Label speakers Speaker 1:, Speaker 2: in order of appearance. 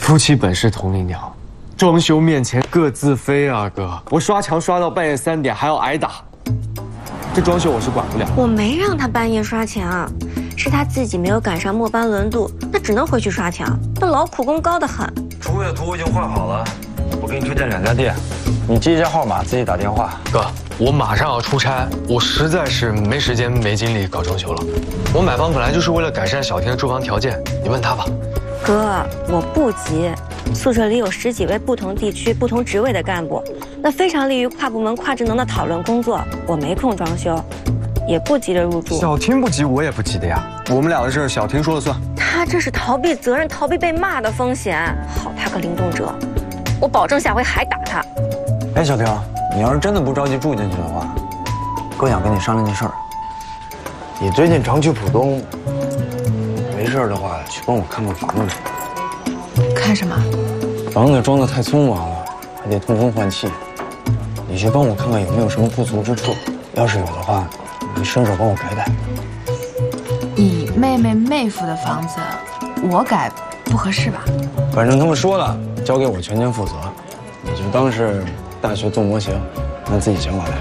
Speaker 1: 夫妻本是同林鸟，装修面前各自飞啊哥！我刷墙刷到半夜3点，还要挨打。这装修我是管不了。
Speaker 2: 我没让他半夜刷墙，是他自己没有赶上末班轮渡，那只能回去刷墙。那劳苦功高得很。
Speaker 3: 出月图我已经画好了，我给你推荐2家店，你记一下号码，自己打电话。
Speaker 1: 哥，我马上要出差，我实在是没时间没精力搞装修了。我买房本来就是为了改善小天的住房条件，你问他吧。
Speaker 2: 哥，我不急，宿舍里有10几位不同地区、不同职位的干部，那非常利于跨部门、跨职能的讨论工作。我没空装修，也不急着入住。
Speaker 1: 小天不急，我也不急的呀。我们俩的事，小天说了算。
Speaker 2: 他这是逃避责任、逃避被骂的风险。好他个灵动者，我保证下回还打他。
Speaker 3: 哎，小婷，你要是真的不着急住进去的话，哥想跟你商量件事儿。你最近常去浦东，没事的话去帮我看看房子。
Speaker 4: 看什么？
Speaker 3: 房子装得太匆忙了，还得通风换气。你去帮我看看有没有什么不足之处，要是有的话，你伸手帮我改改。
Speaker 4: 你妹夫的房子，我改不合适吧？
Speaker 3: 反正他们说了，交给我全权负责，你就当是大学做模型，按自己想法来。